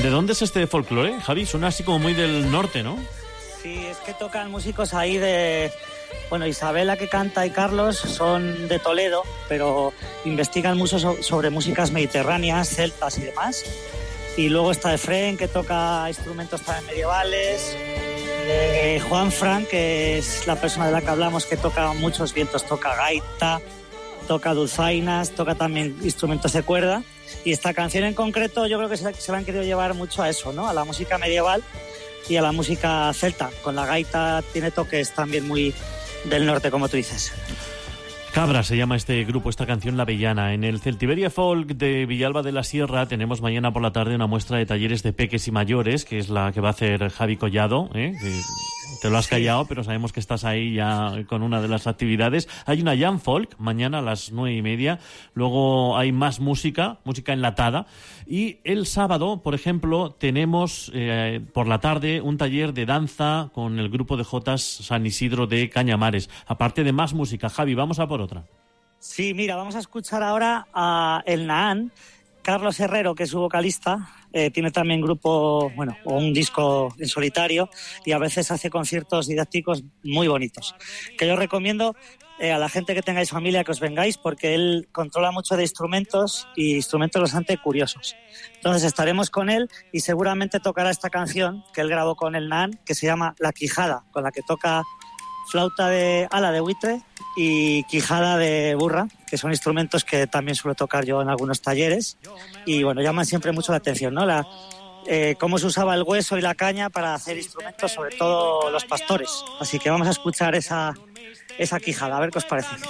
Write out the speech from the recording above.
¿De dónde es este folclore, Javi? Suena así como muy del norte, ¿no? Sí, es que tocan músicos ahí de... Bueno, Isabela, que canta, y Carlos son de Toledo, pero investigan mucho sobre músicas mediterráneas, celtas y demás. Y luego está Efrén, que toca instrumentos también medievales. Juan Fran, que es la persona de la que hablamos, que toca muchos vientos, toca gaita, toca dulzainas, toca también instrumentos de cuerda. Y esta canción en concreto yo creo que se la han querido llevar mucho a eso, ¿no? A la música medieval y a la música celta. Con la gaita tiene toques también muy del norte, como tú dices. Cabra se llama este grupo, esta canción La Avellana. En el Celtiberia Folk de Villalba de la Sierra tenemos mañana por la tarde una muestra de talleres de peques y mayores, que es la que va a hacer Javi Collado, ¿eh? Te lo has callado, pero sabemos que estás ahí ya con una de las actividades. Hay una Jam Folk mañana a las 9:30. Luego hay más música enlatada. Y el sábado, por ejemplo, tenemos por la tarde un taller de danza con el grupo de Jotas San Isidro de Cañamares. Aparte de más música. Javi, vamos a por otra. Sí, mira, vamos a escuchar ahora a El Nahán. Carlos Herrero, que es su vocalista, tiene también grupo, bueno, o un disco en solitario, y a veces hace conciertos didácticos muy bonitos, que yo recomiendo a la gente que tengáis familia que os vengáis, porque él controla mucho de instrumentos, y instrumentos bastante curiosos. Entonces estaremos con él y seguramente tocará esta canción que él grabó con El Nahán, que se llama La Quijada, con la que toca flauta de ala de buitre y quijada de burra, que son instrumentos que también suelo tocar yo en algunos talleres, y bueno, llaman siempre mucho la atención, ¿no? Cómo se usaba el hueso y la caña para hacer instrumentos, sobre todo los pastores. Así que vamos a escuchar esa quijada, a ver qué os parece.